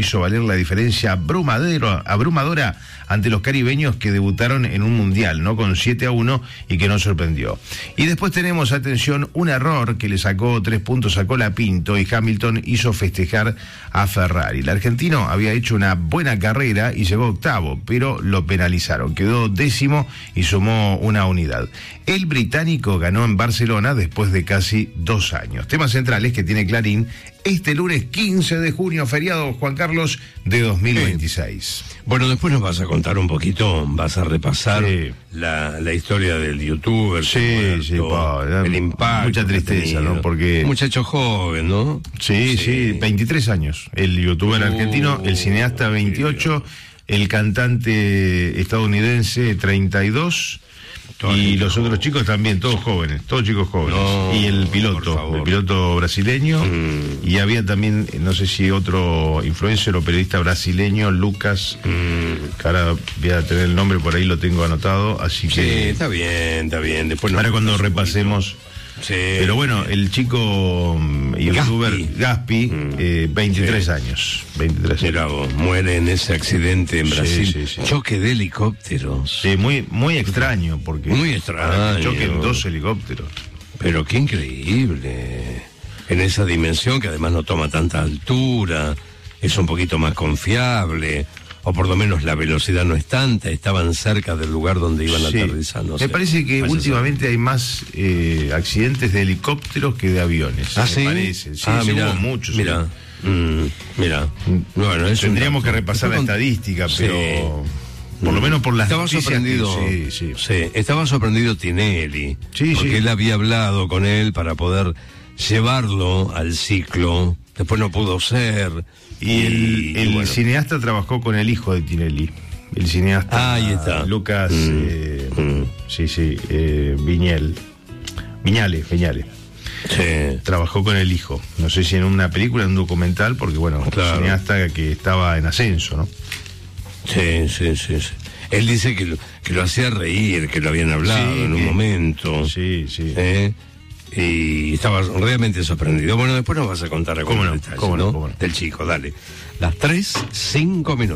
hizo valer la diferencia abrumadora ante los caribeños que debutaron en un mundial, ¿no? Con 7-1 y que no sorprendió. Y después tenemos, atención, un error que le sacó 3 puntos a Colapinto y Hamilton hizo festejar a Ferrari. El argentino había hecho una buena carrera y llegó octavo, pero lo penalizaron. Quedó 10º y sumó una unidad. El británico ganó en Barcelona después de casi 2 años. Temas centrales que tiene Clarín este lunes 15 de junio, feriado, Juan Carlos, de 2026. Bueno, después nos vas a contar un poquito, vas a repasar la historia del youtuber. El impacto. Mucha tristeza, ¿no? Porque... muchacho joven, ¿no? Sí, 23 años. El youtuber argentino, el cineasta 28, el cantante estadounidense 32... y los otros chicos también, todos jóvenes, todos chicos jóvenes. No, y el piloto brasileño, y había también, no sé si otro influencer o periodista brasileño, Lucas, que ahora voy a tener el nombre, por ahí lo tengo anotado, así que... Sí, está bien. Después para cuando repasemos... Sí. Pero bueno, el chico youtuber Gaspi, 23 años. 23 Mira años. vos, muere en ese accidente en Brasil. Sí. Choque de helicópteros. Sí, muy extraño, porque... Muy extraño. Choquen 2 helicópteros. Pero qué increíble. En esa dimensión, que además no toma tanta altura, es un poquito más confiable... o por lo menos la velocidad no es tanta, estaban cerca del lugar donde iban aterrizando. Me parece que últimamente hay más accidentes de helicópteros que de aviones. ¿Sí? Parece. Sí, hubo muchos. Mira. Bueno, tendríamos que repasar la estadística, pero por lo menos por las estaba noticias sorprendido. Sí, estaba sorprendido Tinelli, porque él había hablado con él para poder llevarlo al ciclo. Después no pudo ser. Y el cineasta trabajó con el hijo de Tinelli. El cineasta ahí está. Lucas Viñales. Sí. Trabajó con el hijo. No sé si en una película, en un documental, porque bueno, claro, un cineasta que estaba en ascenso, ¿no? Sí. Él dice que lo hacía reír, que lo habían hablado en un momento. Sí. Y estaba realmente sorprendido. Bueno, después nos vas a contar algunos detalles, ¿Cómo no? Del chico, dale. Las 3:05.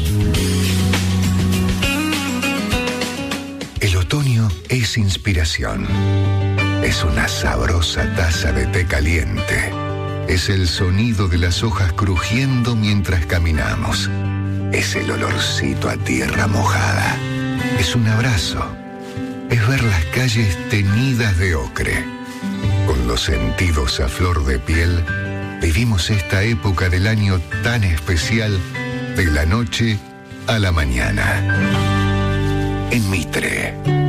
El otoño es inspiración. Es una sabrosa taza de té caliente. Es el sonido de las hojas crujiendo mientras caminamos. Es el olorcito a tierra mojada. Es un abrazo. Es ver las calles teñidas de ocre. Con los sentidos a flor de piel, vivimos esta época del año tan especial, de la noche a la mañana. En Mitre.